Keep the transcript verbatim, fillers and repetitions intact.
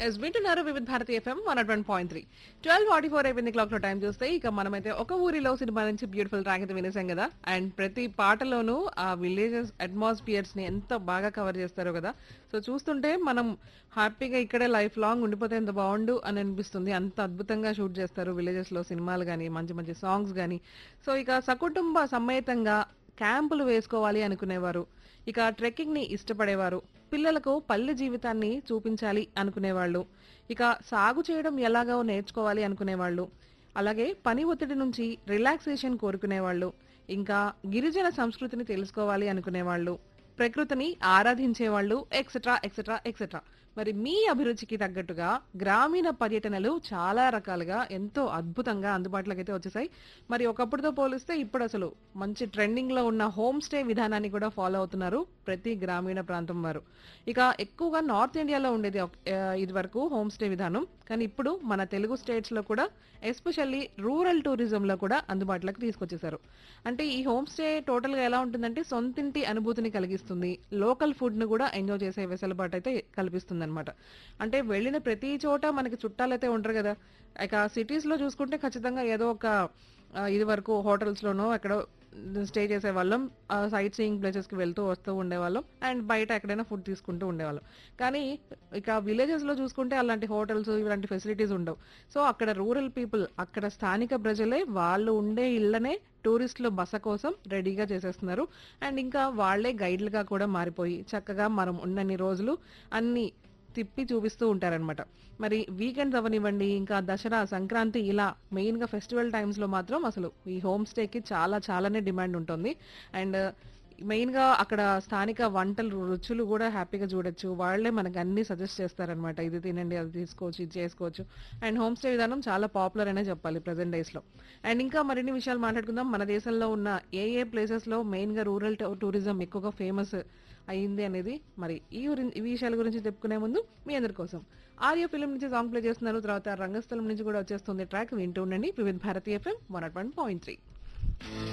yes వింటున్నారు వివిధ Bharati FM one not one point three twelve forty four అయిపోయింది clock లో టైం చూస్తే ఇక మనమైతే ఒక ఊరిలో సినిమా నుంచి బ్యూటిఫుల్ ట్రాక్ అయితే వినేసాం కదా అండ్ ప్రతి పాటలోనూ ఆ విలేజెస్ అట్మాస్ఫియర్స్ ని ఎంత బాగా కవర్ చేస్తారో కదా సో చూస్తుంటే మనం హ్యాపీగా ఇక్కడే లైఫ్ లాంగ్ ఉండిపోతే ఎంత బాగుండు అని అనిపిస్తుంది అంత అద్భుతంగా షూట్ చేస్తారు విలేజెస్ లో సినిమాలు కానీ మంచి మంచి సాంగ్స్ కానీ సో ఇక సకుటుంబ సమేతంగా క్యాంపులు వేసుకోవాలి అనుకునేవారు ఇక ట్రెక్కింగ్ ని ఇష్టపడేవారు పిల్లలకు పల్లె జీవితాన్ని చూపించాలి అనుకునేవాళ్ళు ఇక సాగు చేయడం ఎలాగో నేర్చుకోవాలి అనుకునేవాళ్ళు అలాగే పని ఒత్తిడి నుంచి రిలాక్సేషన్ కోరుకునేవాళ్ళు ఇంకా గిరిజన సంస్కృతిని తెలుసుకోవాలి అనుకునేవాళ్ళు ప్రకృతిని ఆరాధించేవాళ్ళు ఎక్సెట్రా ఎక్సెట్రా ఎక్సెట్రా మరి మీ అభిరుచికి తగ్గట్టుగా గ్రామీణ పర్యటనలు చాలా రకాలుగా ఎంతో అద్భుతంగా అందుబాటులోకి అయితే వచ్చేసాయి మరి ఒకప్పుడుతో పోలిస్తే ఇప్పుడు అసలు మంచి ట్రెండింగ్ లో ఉన్న హోమ్ స్టే విధానాన్ని కూడా ఫాలో అవుతున్నారు ప్రతి గ్రామీణ ప్రాంతం వారు ఇక ఎక్కువగా నార్త్ ఇండియాలో ఉండేది ఇది వరకు హోమ్ స్టే విధానం కానీ ఇప్పుడు మన తెలుగు స్టేట్స్ లో కూడా ఎస్పెషల్లీ రూరల్ టూరిజం లో కూడా అందుబాటులోకి తీసుకొచ్చేసారు అంటే ఈ హోమ్ స్టే టోటల్ గా ఎలా ఉంటుందంటే సొంతింటి అనుభూతిని కలిగిస్తుంది లోకల్ ఫుడ్ ను కూడా ఎంజాయ్ చేసే వెసులుబాటు అయితే కల్పిస్తుంది అనమాట అంటే వెళ్ళిన ప్రతి చోట మనకి చుట్టాలైతే ఉండరు కదా ఇక సిటీస్ లో చూసుకుంటే ఖచ్చితంగా ఏదో ఒక ఇది వరకు హోటల్స్ లోనో ఎక్కడో స్టే చేసే వాళ్ళం సైట్ సీయింగ్ ప్లేసెస్ కి వెళ్తూ వస్తూ ఉండేవాళ్ళం అండ్ బయట ఎక్కడైనా ఫుడ్ తీసుకుంటూ ఉండేవాళ్ళం కానీ ఇక విలేజెస్ లో చూసుకుంటే అలాంటి హోటల్స్ ఇలాంటి ఫెసిలిటీస్ ఉండవు సో అక్కడ రూరల్ పీపుల్ అక్కడ స్థానిక ప్రజలే వాళ్ళు ఉండే ఇళ్లనే టూరిస్టులు బస కోసం రెడీగా చేసేస్తున్నారు అండ్ ఇంకా వాళ్లే గైడ్లుగా కూడా మారిపోయి చక్కగా మనం ఉన్నన్ని రోజులు అన్ని తిప్పి చూపిస్తూ ఉంటారనమాట మరి వీకెండ్స్ అవనివ్వండి ఇంకా దసరా సంక్రాంతి ఇలా మెయిన్ గా ఫెస్టివల్ టైమ్స్ లో మాత్రం అసలు ఈ హోమ్ స్టే కి చాలా చాలానే డిమాండ్ ఉంటుంది అండ్ మెయిన్ గా అక్కడ స్థానిక వంటలు రుచులు కూడా హ్యాపీగా చూడొచ్చు వాళ్లే మనకి అన్ని సజెస్ట్ చేస్తారనమాట ఇది తినండి అది తీసుకోవచ్చు ఇది చేసుకోవచ్చు అండ్ హోమ్ స్టే విధానం చాలా పాపులర్ అనే చెప్పాలి ప్రెసెంట్ డేస్ లో అండ్ ఇంకా మరిన్ని విషయాలు మాట్లాడుకుందాం మన దేశంలో ఉన్న ఏ ఏ ప్లేసెస్ లో మెయిన్ గా రూరల్ టూరిజం ఎక్కువగా ఫేమస్ అయింది అనేది మరి ఈ ఈ విషయాల గురించి చెప్పుకునే ముందు మీ అందరి కోసం ఆర్య ఫిల్మ్ నుంచి సాంగ్ ప్లే చేస్తున్నారు తర్వాత రంగస్థలం నుంచి కూడా వచ్చేస్తుంది ట్రాక్ వింటూ ఉండండి వివిధ భారతీయ FM one not one point three